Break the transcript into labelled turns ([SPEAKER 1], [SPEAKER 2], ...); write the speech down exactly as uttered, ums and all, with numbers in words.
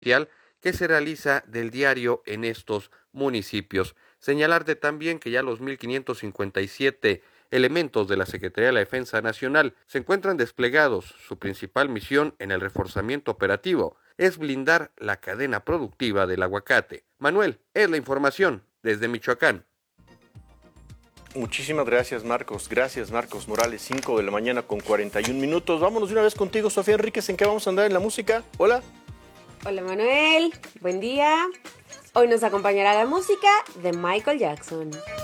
[SPEAKER 1] que se realiza del diario en estos municipios. Señalarte también que ya los mil quinientos cincuenta y siete elementos de la Secretaría de la Defensa Nacional se encuentran desplegados. Su principal misión en el reforzamiento operativo es blindar la cadena productiva del aguacate. Manuel, es la información desde Michoacán.
[SPEAKER 2] Muchísimas gracias, Marcos. Gracias, Marcos Morales. cinco de la mañana con cuarenta y un minutos. Vámonos de una vez contigo, Sofía Enríquez. ¿En qué vamos a andar en la música? Hola.
[SPEAKER 3] Hola, Manuel. Buen día. Hoy nos acompañará la música de Michael Jackson.